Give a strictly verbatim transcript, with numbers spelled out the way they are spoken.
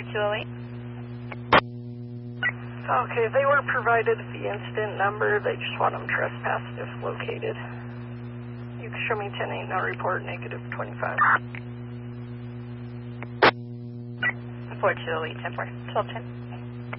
two oh eight. Okay, they were provided the incident number. They just want them trespassed if located. You can show me ten eight, no report, negative twenty-five. four two oh eight, ten four, twelve ten.